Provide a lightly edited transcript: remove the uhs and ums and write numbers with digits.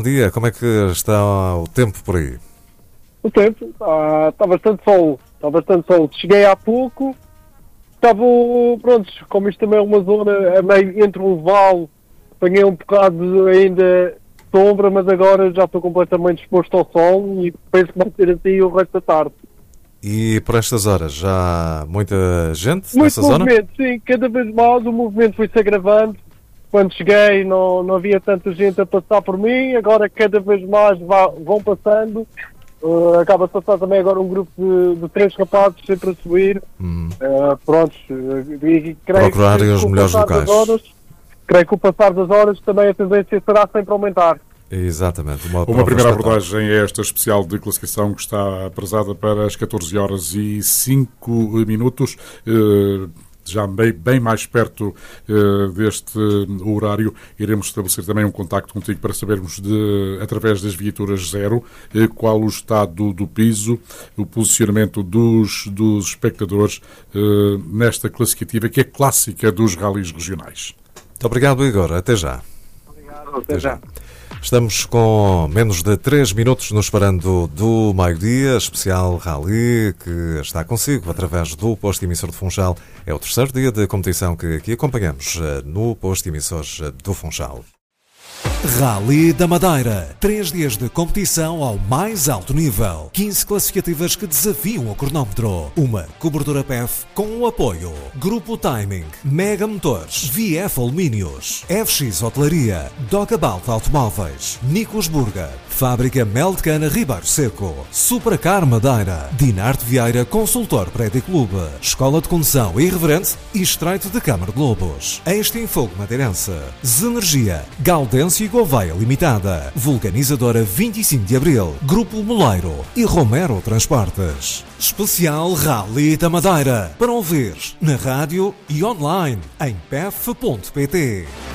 Bom dia, como é que está o tempo por aí? O tempo está bastante sol. Cheguei há pouco, estava, pronto, como isto também é uma zona a meio entre um vale, apanhei um bocado ainda sombra, mas agora já estou completamente exposto ao sol e penso que vai ser assim o resto da tarde. E por estas horas, já há muita gente Muito nessa zona? movimento, sim, cada vez mais o movimento foi-se agravando. Quando cheguei não havia tanta gente a passar por mim, agora cada vez mais vão passando. Acaba de passar também agora um grupo de 3 rapazes sempre a subir. E Procurarem os melhores locais. Creio que com o passar das horas também a tendência será sempre aumentar. Exatamente. Uma primeira abordagem é esta especial de classificação que está apresada para as 14 horas e 5 minutos. Já bem mais perto deste horário, iremos estabelecer também um contacto contigo para sabermos, através das viaturas zero, qual o estado do piso, o posicionamento dos espectadores nesta classificativa, que é clássica dos ralis regionais. Muito obrigado, Igor. Até já. Obrigado, até já. Estamos com menos de 3 minutos nos parando do meio-dia, especial Rally, que está consigo através do posto emissor de Funchal. É o terceiro dia de competição que aqui acompanhamos no posto emissor do Funchal. Rally da Madeira. 3 dias de competição ao mais alto nível. 15 classificativas que desafiam o cronómetro. Uma cobertura PEF com o apoio Grupo Timing, Mega Motores, VF Alumínios, FX Hotelaria, Docabout Automóveis, Nicos Burger, Fábrica Mel de Cana Ribeiro Seco, Supracar Madeira, Dinarte Vieira Consultor Prédio Clube, Escola de Condução Irreverente e Estreito de Câmara de Lobos, Extinfogo Madeirense, Zenergia, Gaudêncio e Gouveia Limitada, Vulcanizadora 25 de Abril, Grupo Moleiro e Romero Transportes. Especial Rally da Madeira, para ouvir na rádio e online em pef.pt.